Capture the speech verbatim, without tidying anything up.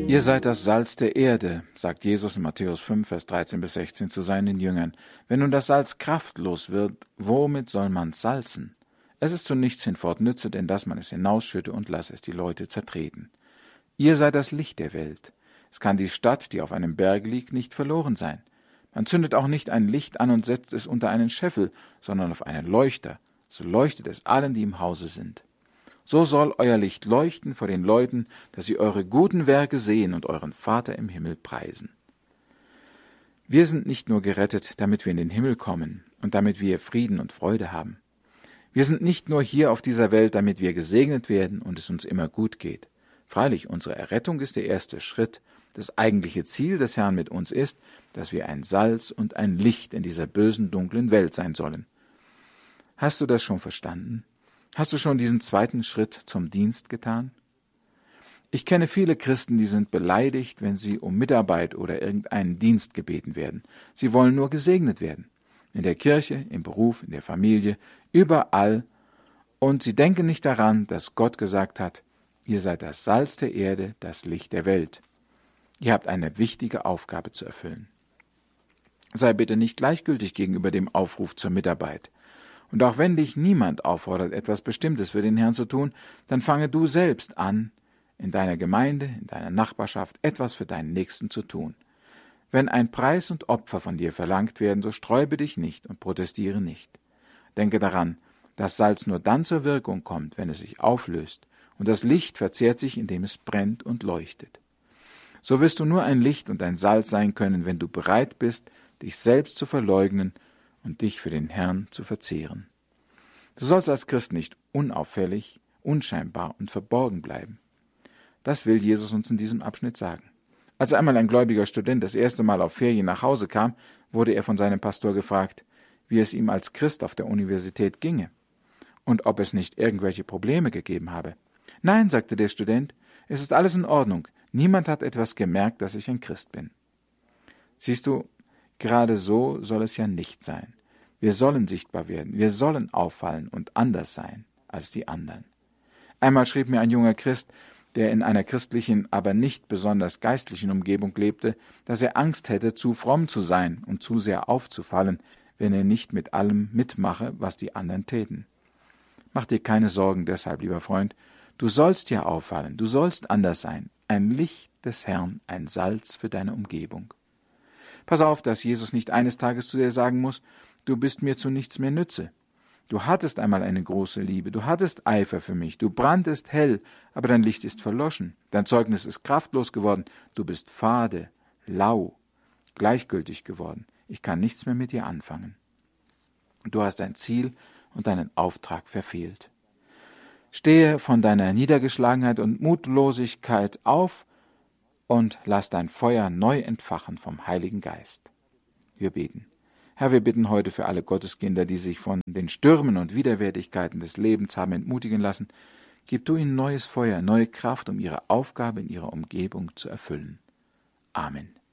Ihr seid das Salz der Erde, sagt Jesus in Matthäus fünf, Vers dreizehn bis sechzehn zu seinen Jüngern. Wenn nun das Salz kraftlos wird, womit soll man's salzen? Es ist zu nichts hinfort nütze, denn dass man es hinausschütte und lasse es die Leute zertreten. Ihr seid das Licht der Welt. Es kann die Stadt, die auf einem Berg liegt, nicht verloren sein. Man zündet auch nicht ein Licht an und setzt es unter einen Scheffel, sondern auf einen Leuchter. So leuchtet es allen, die im Hause sind. So soll euer Licht leuchten vor den Leuten, dass sie eure guten Werke sehen und euren Vater im Himmel preisen. Wir sind nicht nur gerettet, damit wir in den Himmel kommen und damit wir Frieden und Freude haben. Wir sind nicht nur hier auf dieser Welt, damit wir gesegnet werden und es uns immer gut geht. Freilich, unsere Errettung ist der erste Schritt. Das eigentliche Ziel des Herrn mit uns ist, dass wir ein Salz und ein Licht in dieser bösen, dunklen Welt sein sollen. Hast du das schon verstanden? Hast du schon diesen zweiten Schritt zum Dienst getan? Ich kenne viele Christen, die sind beleidigt, wenn sie um Mitarbeit oder irgendeinen Dienst gebeten werden. Sie wollen nur gesegnet werden. In der Kirche, im Beruf, in der Familie, überall. Und sie denken nicht daran, dass Gott gesagt hat, ihr seid das Salz der Erde, das Licht der Welt. Ihr habt eine wichtige Aufgabe zu erfüllen. Sei bitte nicht gleichgültig gegenüber dem Aufruf zur Mitarbeit. Und auch wenn dich niemand auffordert, etwas Bestimmtes für den Herrn zu tun, dann fange du selbst an, in deiner Gemeinde, in deiner Nachbarschaft etwas für deinen Nächsten zu tun. Wenn ein Preis und Opfer von dir verlangt werden, so sträube dich nicht und protestiere nicht. Denke daran, dass Salz nur dann zur Wirkung kommt, wenn es sich auflöst, und das Licht verzehrt sich, indem es brennt und leuchtet. So wirst du nur ein Licht und ein Salz sein können, wenn du bereit bist, dich selbst zu verleugnen und dich für den Herrn zu verzehren. Du sollst als Christ nicht unauffällig, unscheinbar und verborgen bleiben. Das will Jesus uns in diesem Abschnitt sagen. Als einmal ein gläubiger Student das erste Mal auf Ferien nach Hause kam, wurde er von seinem Pastor gefragt, wie es ihm als Christ auf der Universität ginge und ob es nicht irgendwelche Probleme gegeben habe. Nein, sagte der Student, es ist alles in Ordnung. Niemand hat etwas gemerkt, dass ich ein Christ bin. Siehst du, gerade so soll es ja nicht sein. Wir sollen sichtbar werden, wir sollen auffallen und anders sein als die anderen. Einmal schrieb mir ein junger Christ, der in einer christlichen, aber nicht besonders geistlichen Umgebung lebte, dass er Angst hätte, zu fromm zu sein und zu sehr aufzufallen, wenn er nicht mit allem mitmache, was die anderen täten. Mach dir keine Sorgen deshalb, lieber Freund, du sollst ja auffallen, du sollst anders sein, ein Licht des Herrn, ein Salz für deine Umgebung. Pass auf, dass Jesus nicht eines Tages zu dir sagen muss, du bist mir zu nichts mehr nütze. Du hattest einmal eine große Liebe, du hattest Eifer für mich, du branntest hell, aber dein Licht ist verloschen, dein Zeugnis ist kraftlos geworden, du bist fade, lau, gleichgültig geworden, ich kann nichts mehr mit dir anfangen. Du hast dein Ziel und deinen Auftrag verfehlt. Stehe von deiner Niedergeschlagenheit und Mutlosigkeit auf und lass dein Feuer neu entfachen vom Heiligen Geist. Wir beten. Herr, wir bitten heute für alle Gotteskinder, die sich von den Stürmen und Widerwärtigkeiten des Lebens haben entmutigen lassen, gib du ihnen neues Feuer, neue Kraft, um ihre Aufgabe in ihrer Umgebung zu erfüllen. Amen.